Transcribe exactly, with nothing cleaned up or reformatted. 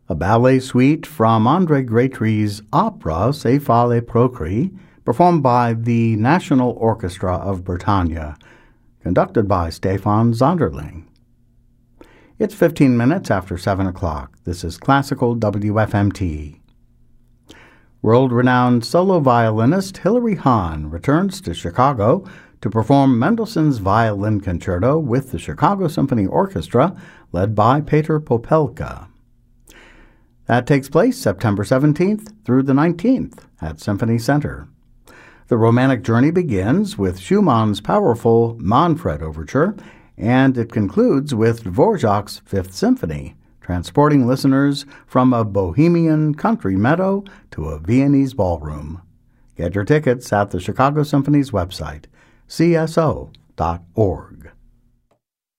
a ballet suite from André Grétry's opera C'est fa les procris, performed by the National Orchestra of Bretagne, conducted by Stefan Zonderling. It's fifteen minutes after seven o'clock. This is Classical W F M T. World-renowned solo violinist Hilary Hahn returns to Chicago to perform Mendelssohn's Violin Concerto with the Chicago Symphony Orchestra, led by Peter Popelka. That takes place September seventeenth through the nineteenth at Symphony Center. The romantic journey begins with Schumann's powerful Manfred Overture, and it concludes with Dvorak's Fifth Symphony, transporting listeners from a bohemian country meadow to a Viennese ballroom. Get your tickets at the Chicago Symphony's website, c s o dot org.